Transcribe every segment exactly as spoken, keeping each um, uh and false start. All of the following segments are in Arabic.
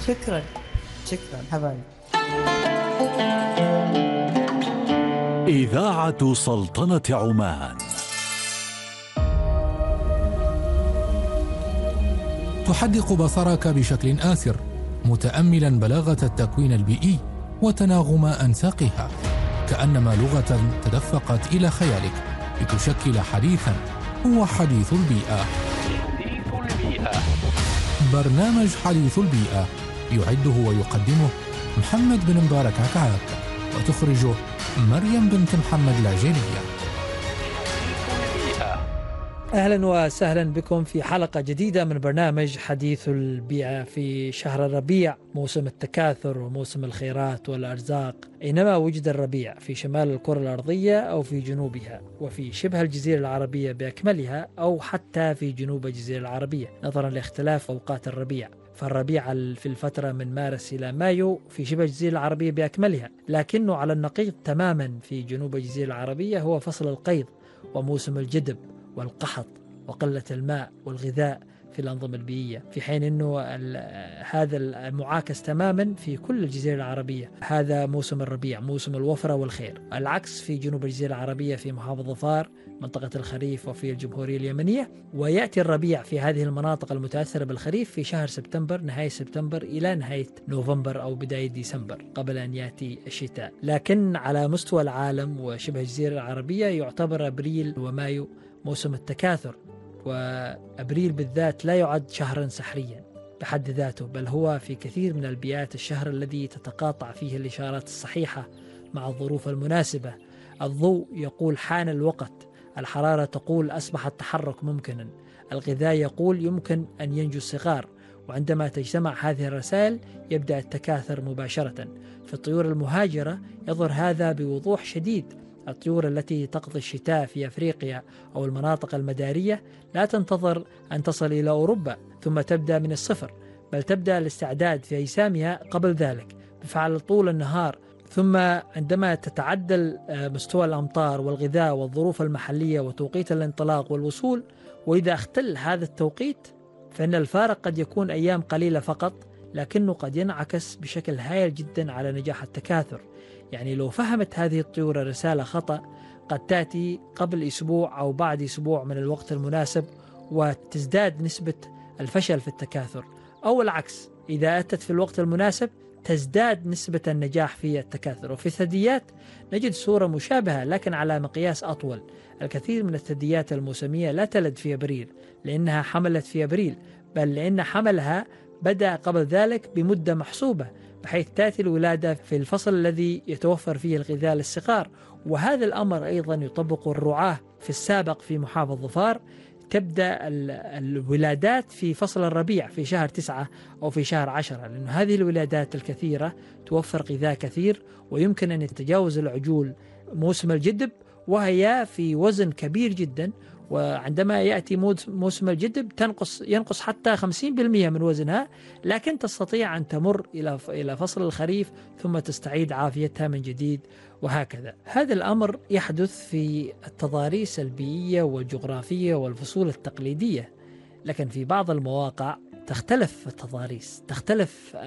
شكرا شكرا حبايبي. إذاعة سلطنة عمان تحدق بصرك بشكل آثر، متأملا بلاغة التكوين البيئي وتناغم أنساقها، كأنما لغة تدفقت إلى خيالك لتشكل حديثا هو حديث البيئة. حديث البيئة، برنامج حديث البيئة يعده ويقدمه محمد بن مبارك عكعاك، وتخرجه مريم بنت محمد العجيلية. أهلا وسهلا بكم في حلقة جديدة من برنامج حديث البيئة في شهر الربيع، موسم التكاثر وموسم الخيرات والأرزاق. أينما وجد الربيع في شمال الكرة الأرضية أو في جنوبها، وفي شبه الجزيرة العربية بأكملها أو حتى في جنوب الجزيرة العربية، نظرا لاختلاف أوقات الربيع. فالربيع في الفترة من مارس إلى مايو في شبه الجزيرة العربية بأكملها، لكنه على النقيض تماما في جنوب الجزيرة العربية هو فصل القيض وموسم الجدب والقحط وقلة الماء والغذاء في الأنظمة البيئية، في حين أنه هذا المعاكس تماما في كل الجزيرة العربية. هذا موسم الربيع، موسم الوفرة والخير. العكس في جنوب الجزيرة العربية في محافظة ظفار، منطقة الخريف، وفي الجمهورية اليمنية. ويأتي الربيع في هذه المناطق المتأثرة بالخريف في شهر سبتمبر، نهاية سبتمبر إلى نهاية نوفمبر أو بداية ديسمبر، قبل أن يأتي الشتاء. لكن على مستوى العالم وشبه الجزيرة العربية يعتبر أبريل ومايو موسم التكاثر، وأبريل بالذات لا يعد شهرا سحريا بحد ذاته، بل هو في كثير من البيئات الشهر الذي تتقاطع فيه الإشارات الصحيحة مع الظروف المناسبة. الضوء يقول حان الوقت، الحرارة تقول أصبح التحرك ممكنا، الغذاء يقول يمكن أن ينجو الصغار. وعندما تجتمع هذه الرسائل يبدأ التكاثر مباشرة. في الطيور المهاجرة يظهر هذا بوضوح شديد. الطيور التي تقضي الشتاء في أفريقيا أو المناطق المدارية لا تنتظر أن تصل إلى أوروبا ثم تبدأ من الصفر، بل تبدأ الاستعداد في أجسامها قبل ذلك بفعل طول النهار. ثم عندما تتعدل مستوى الأمطار والغذاء والظروف المحلية وتوقيت الانطلاق والوصول، وإذا اختل هذا التوقيت فإن الفارق قد يكون أيام قليلة فقط، لكنه قد ينعكس بشكل هائل جدا على نجاح التكاثر. يعني لو فهمت هذه الطيور الرسالة خطأ قد تأتي قبل أسبوع أو بعد أسبوع من الوقت المناسب وتزداد نسبة الفشل في التكاثر، أو العكس، إذا أتت في الوقت المناسب تزداد نسبة النجاح في التكاثر. وفي الثدييات نجد صورة مشابهة لكن على مقياس أطول. الكثير من الثدييات الموسمية لا تلد في أبريل لأنها حملت في أبريل، بل لأن حملها بدأ قبل ذلك بمدة محسوبة، بحيث تأتي الولادة في الفصل الذي يتوفر فيه الغذاء للصغار. وهذا الأمر أيضا يطبق الرعاة في السابق في محافظة ظفار. تبدأ الولادات في فصل الربيع في شهر تسعة أو في شهر عشرة، لأن هذه الولادات الكثيرة توفر غذاء كثير ويمكن أن يتجاوز العجول موسم الجدب وهي في وزن كبير جدا. وعندما يأتي موسم الجدب تنقص ينقص حتى خمسين بالمئة من وزنها، لكن تستطيع أن تمر إلى إلى فصل الخريف ثم تستعيد عافيتها من جديد، وهكذا. هذا الأمر يحدث في التضاريس البيئية والجغرافية والفصول التقليدية، لكن في بعض المواقع تختلف التضاريس، تختلف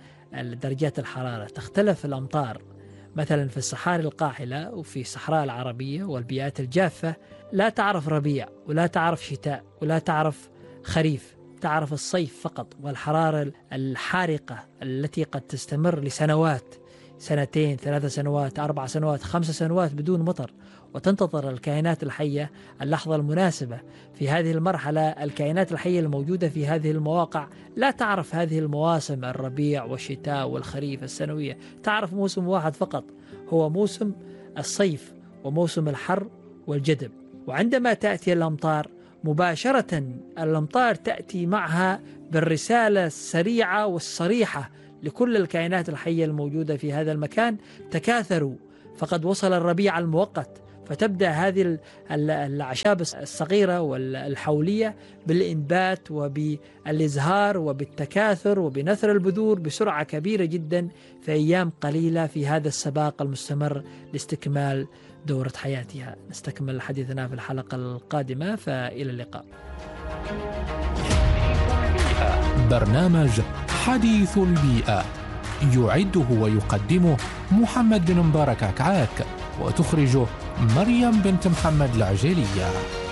درجات الحرارة، تختلف الأمطار. مثلا في الصحاري القاحلة وفي الصحراء العربية والبيئات الجافة لا تعرف ربيع ولا تعرف شتاء ولا تعرف خريف، تعرف الصيف فقط، والحرارة الحارقة التي قد تستمر لسنوات، سنتين، ثلاث سنوات، أربع سنوات، خمس سنوات بدون مطر. وتنتظر الكائنات الحية اللحظة المناسبة. في هذه المرحلة الكائنات الحية الموجودة في هذه المواقع لا تعرف هذه المواسم، الربيع والشتاء والخريف السنوية، تعرف موسم واحد فقط، هو موسم الصيف وموسم الحر والجدب. وعندما تأتي الأمطار مباشرة، الأمطار تأتي معها بالرسالة السريعة والصريحة لكل الكائنات الحية الموجودة في هذا المكان: تكاثروا فقد وصل الربيع المؤقت. فتبدأ هذه الأعشاب الصغيرة والحولية بالإنبات وبالإزهار وبالتكاثر وبنثر البذور بسرعة كبيرة جدا في أيام قليلة في هذا السباق المستمر لاستكمال دورة حياتها. نستكمل حديثنا في الحلقة القادمة، فإلى اللقاء. برنامج حديث البيئة، يعده ويقدمه محمد بن مبارك عكعاك، وتخرجه مريم بنت محمد العجيلية.